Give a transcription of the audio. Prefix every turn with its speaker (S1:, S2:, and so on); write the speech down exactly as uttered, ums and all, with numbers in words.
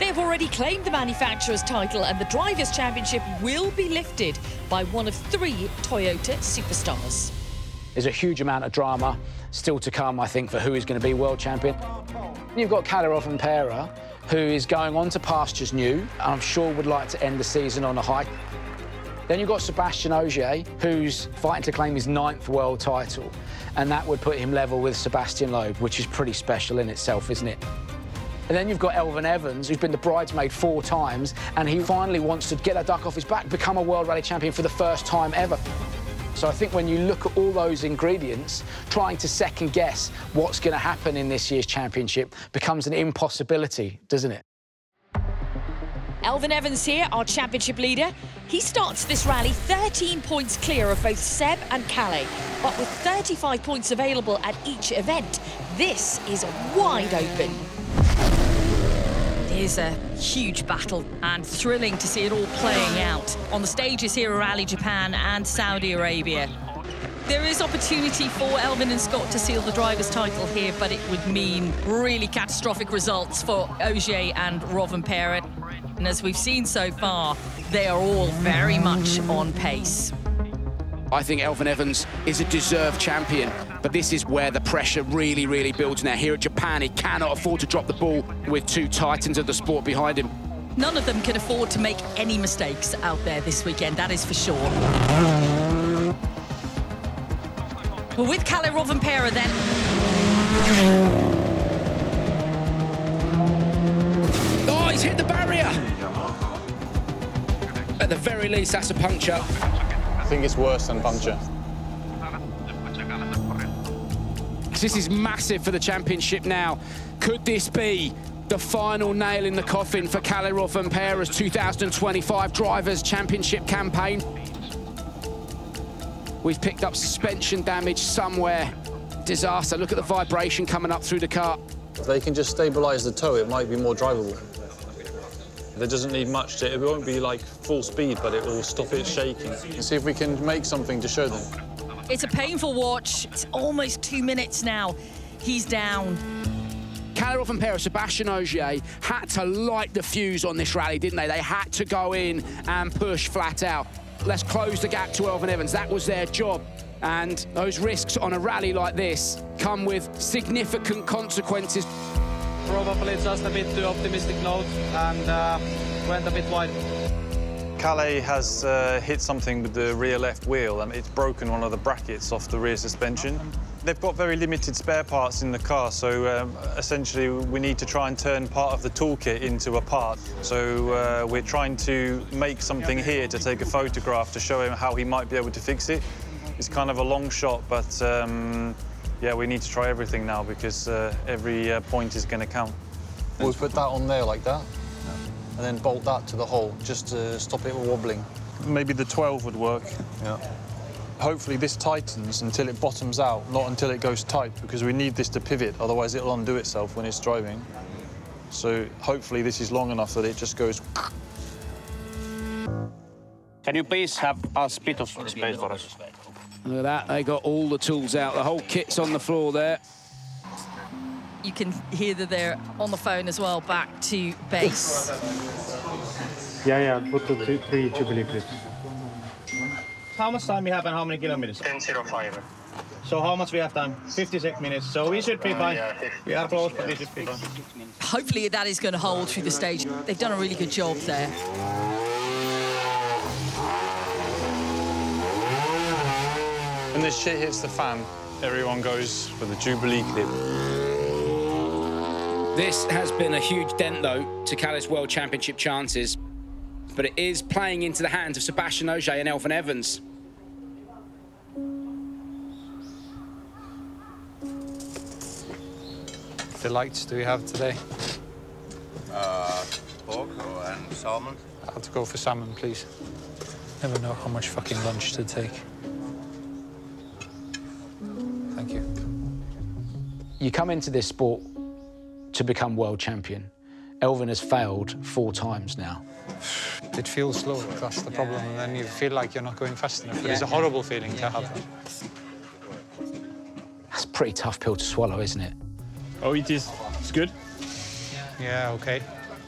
S1: They have already claimed the manufacturer's title, and the Drivers' Championship will be lifted by one of three Toyota superstars.
S2: There's a huge amount of drama still to come, I think, for who is going to be world champion. You've got Kalle Rovanperä, who is going on to pastures new, and I'm sure would like to end the season on a high. Then you've got Sebastian Ogier, who's fighting to claim his ninth world title, and that would put him level with Sebastian Loeb, which is pretty special in itself, isn't it? And then you've got Elfyn Evans, who's been the bridesmaid four times, and he finally wants to get a duck off his back, become a World Rally Champion for the first time ever. So I think when you look at all those ingredients, trying to second-guess what's going to happen in this year's championship becomes an impossibility, doesn't it?
S1: Elfyn Evans here, our championship leader. He starts this rally thirteen points clear of both Seb and Kalle, but with thirty-five points available at each event, this is wide open. It is a huge battle and thrilling to see it all playing out on the stages here at Rally Japan and Saudi Arabia. There is opportunity for Elfyn and Scott to seal the driver's title here, but it would mean really catastrophic results for Ogier and Rovanperä. And as we've seen so far, they are all very much on pace.
S3: I think Elfyn Evans is a deserved champion, but this is where the pressure really, really builds now. Here at Japan, he cannot afford to drop the ball with two titans of the sport behind him.
S1: None of them can afford to make any mistakes out there this weekend, that is for sure. Well, with Kalle Rovanperä then...
S3: Oh, he's hit the barrier! At the very least, that's a puncture.
S4: I think it's worse than puncture.
S3: This is massive for the championship now. Could this be the final nail in the coffin for Kalle Rovanperä's two thousand twenty-five Drivers' Championship campaign? We've picked up suspension damage somewhere. Disaster. Look at the vibration coming up through the car.
S4: If they can just stabilise the toe, it might be more drivable. There doesn't need much to it. It won't be like full speed, but it will stop it shaking. And see if we can make something to show them.
S1: It's a painful watch. It's almost two minutes now. He's down.
S3: Kalle Rovanperä, Sebastian Ogier had to light the fuse on this rally, didn't they? They had to go in and push flat out. Let's close the gap to Elfyn Evans. That was their job. And those risks on a rally like this come with significant consequences.
S5: Probably just a bit too optimistic note and uh, went a bit wide.
S4: Kalle has uh, hit something with the rear left wheel and it's broken one of the brackets off the rear suspension. They've got very limited spare parts in the car, so um, essentially we need to try and turn part of the toolkit into a part. So uh, we're trying to make something here to take a photograph to show him how he might be able to fix it. It's kind of a long shot, but um, yeah, we need to try everything now because uh, every uh, point is going to count. We'll put that on there like that, and then bolt that to the hole just to stop it wobbling. Maybe the twelve would work. Yeah. Hopefully this tightens until it bottoms out, not until it goes tight, because we need this to pivot, otherwise it'll undo itself when it's driving. So hopefully this is long enough that it just goes...
S6: Can you please have a bit of space for us?
S3: Look at that, they got all the tools out. The whole kit's on the floor there.
S1: You can hear that they're on the phone as well, back to base.
S7: Yeah, yeah, put the two, three Jubilee clips.
S5: How much time we have and how many kilometers?
S6: ten oh five.
S5: So how much we have time? fifty-six minutes. So we should be fine. We are close, but we should be fine.
S1: Hopefully that is going to hold through the stage. They've done a really good job there.
S4: When this shit hits the fan, everyone goes for the Jubilee clip.
S3: This has been a huge dent, though, to Kalle's World Championship chances. But it is playing into the hands of Sebastian Ogier and Elfyn Evans.
S4: Delights do we have today?
S8: Uh, pork and salmon.
S4: I have to go for salmon, please. Never know how much fucking lunch to take. Thank you.
S2: You come into this sport to become world champion. Elfyn has failed four times now.
S4: It feels slow, that's the problem, and then you feel like you're not going fast enough. It's a horrible feeling to have.
S2: That's a pretty tough pill to swallow, isn't it?
S5: Oh, it is. It's good.
S4: Yeah, okay.